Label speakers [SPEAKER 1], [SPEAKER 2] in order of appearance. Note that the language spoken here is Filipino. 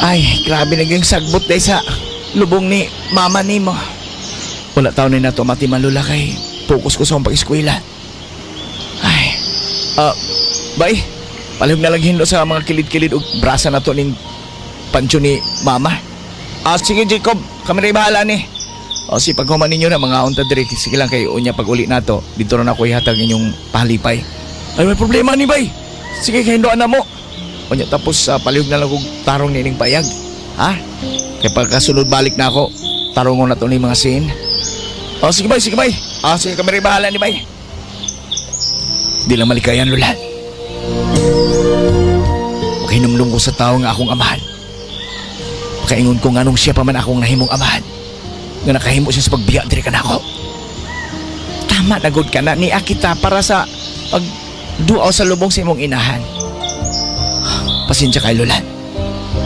[SPEAKER 1] Ay, grabe naging sagbot day sa lubong ni mama ni mo. Wala taon na to mati malula kay focus ko sa akong pag-eskwela. Ay, bay, palihog na lang hindo sa mga kilid-kilid o brasa na to ning pansyo ni mama. Sige Jacob, kami rin bahala ni. Si pagkuman ninyo na mga unta direk, sige lang kayo unya pag uli na to, dito na ako ihatag inyong palipay. Ay, may problema ni bay. Sige, kahindoan na mo. Unya tapos palihog na lang kong tarong nining payag. Ha? Kaya pagkasunod balik na ako, tarong ko na to ni mga sin. Sige bay, sige bay. Sige kami rin bahala ni bay. Di lang malikayan, Lula. Makinumlong ko sa tao nga akong amahan. Makaingon ko nga nung siya pa man akong nahimong amahan. Nga nakahimo siya sa pagbiya diri ka na ako. Tama na good ka na ni Akita para sa pagduaw sa lubong sa imong inahan. Pasensya kay Lolan.